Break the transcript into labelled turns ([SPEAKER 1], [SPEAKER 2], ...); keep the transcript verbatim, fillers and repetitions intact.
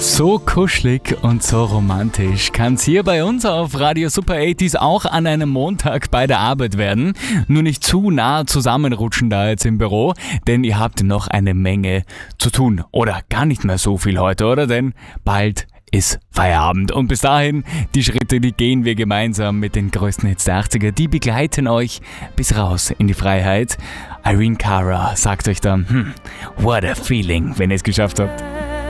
[SPEAKER 1] So kuschelig und so romantisch kann es hier bei uns auf Radio Super achtzig auch an einem Montag bei der Arbeit werden. Nur nicht zu nah zusammenrutschen da jetzt im Büro, denn ihr habt noch eine Menge zu tun. Oder gar nicht mehr so viel heute, oder? Denn bald ist Feierabend. Und bis dahin, die Schritte, die gehen wir gemeinsam mit den größten Hits der achtziger. Die begleiten euch bis raus in die Freiheit. Irene Cara sagt euch dann, hm, what a feeling, wenn ihr es geschafft habt.